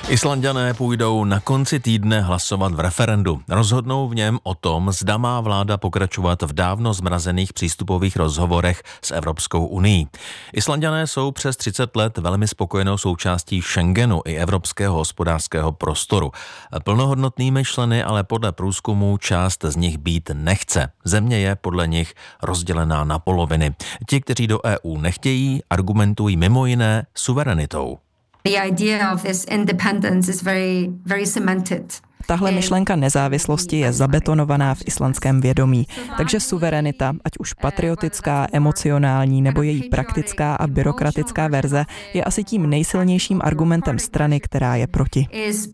Islanďané půjdou na konci týdne hlasovat v referendu. Rozhodnou v něm o tom, zda má vláda pokračovat v dávno zmrazených přístupových rozhovorech s Evropskou unií. Islanďané jsou přes 30 let velmi spokojenou součástí Schengenu i evropského hospodářského prostoru. Plnohodnotnými členy ale podle průzkumů část z nich být nechce. Země je podle nich rozdělená na poloviny. Ti, kteří do EU nechtějí, argumentují mimo jiné suverenitou. The idea of this independence is very cemented. Tahle myšlenka nezávislosti je zabetonovaná v islandském vědomí, takže suverenita, ať už patriotická, emocionální nebo její praktická a byrokratická verze, je asi tím nejsilnějším argumentem strany, která je proti.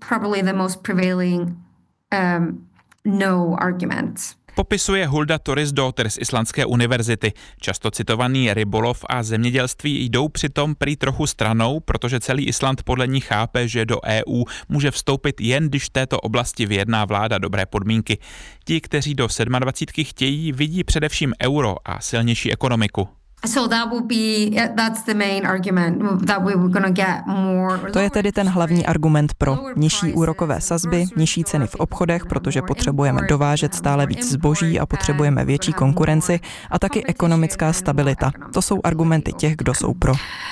Popisuje Hulda Thorisdottir z Islandské univerzity. Často citovaný rybolov a zemědělství jdou přitom prý trochu stranou, protože celý Island podle ní chápe, že do EU může vstoupit jen když v této oblasti vyjedná vláda dobré podmínky. Ti, kteří do 27 chtějí, vidí především euro a silnější ekonomiku. To je tedy ten hlavní argument pro nižší úrokové sazby, nižší ceny v obchodech, protože potřebujeme dovážet stále víc zboží a potřebujeme větší konkurenci a taky ekonomická stabilita. To jsou argumenty těch, kdo jsou pro.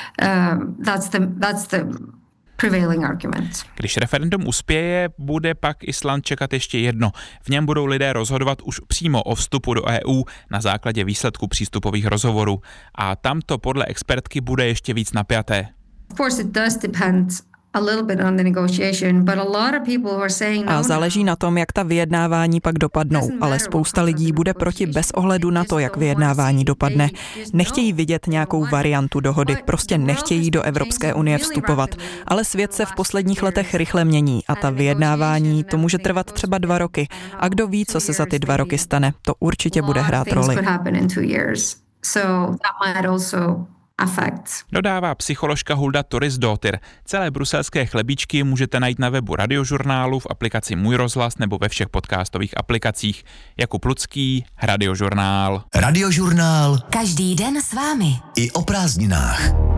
Když referendum uspěje, bude pak Island čekat ještě jedno. V něm budou lidé rozhodovat už přímo o vstupu do EU na základě výsledku přístupových rozhovorů. A tam to podle expertky bude ještě víc napjaté. A záleží na tom, jak ta vyjednávání pak dopadnou, ale spousta lidí bude proti bez ohledu na to, jak vyjednávání dopadne. Nechtějí vidět nějakou variantu dohody, prostě nechtějí do Evropské unie vstupovat. Ale svět se v posledních letech rychle mění a ta vyjednávání, to může trvat třeba 2 roky. A kdo ví, co se za ty 2 roky stane, to určitě bude hrát roli. Dodává psycholožka Hulda Thorisdottir. Celé bruselské chlebíčky můžete najít na webu Radiožurnálu, v aplikaci Můj rozhlas nebo ve všech podcastových aplikacích. Jakub Lucký, Radiožurnál. Radiožurnál. Každý den s vámi. I o prázdninách.